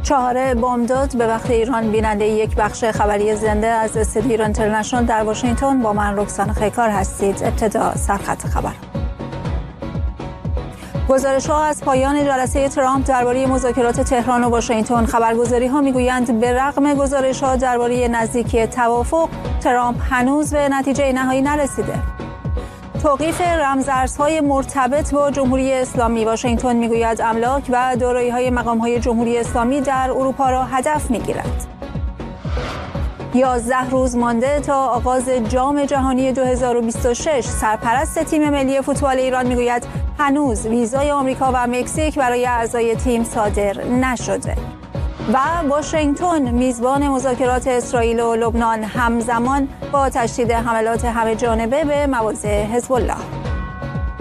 4 بامداد به وقت ایران. بیننده یک بخش خبری زنده از استودیو ایران اینترنشنال در واشنگتن با من رکسان خیکار هستید. ابتدا سرخط خبر. گزارش‌ها از پایان جلسه ترامپ درباره مذاکرات تهران و واشنگتن. خبرگزاری‌ها می‌گویند به رغم گزارش‌ها درباره نزدیکی توافق، ترامپ هنوز به نتیجه نهایی نرسیده. توقیف رمزارزهای مرتبط با جمهوری اسلامی. واشنگتن میگوید املاک و دارایی‌های مقام‌های جمهوری اسلامی در اروپا را هدف می‌گیرد. 11 روز مانده تا آغاز جام جهانی 2026. سرپرست تیم ملی فوتبال ایران میگوید هنوز ویزای آمریکا و مکزیک برای اعضای تیم صادر نشده. و واشنگتن میزبان مذاکرات اسرائیل و لبنان همزمان با تشدید حملات همه‌جانبه به مواضع حزب الله.